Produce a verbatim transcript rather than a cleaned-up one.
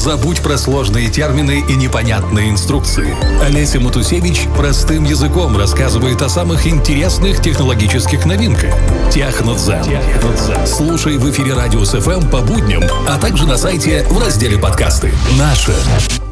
Забудь про сложные термины и непонятные инструкции. Олеся Матусевич простым языком рассказывает о самых интересных технологических новинках. Технодзен. Слушай в эфире Радиус ФМ по будням, а также на сайте в разделе подкасты. Наше